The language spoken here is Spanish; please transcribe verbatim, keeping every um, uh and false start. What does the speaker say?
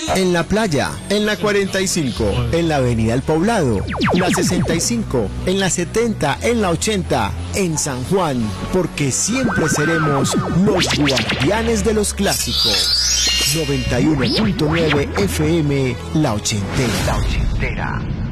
En la playa, en la cuarenta y cinco, en la avenida El Poblado, la sesenta y cinco, en la setenta, en la ochenta, en San Juan, porque siempre seremos los guardianes de los clásicos. noventa y uno punto nueve F M, La Ochentera. La Ochentera.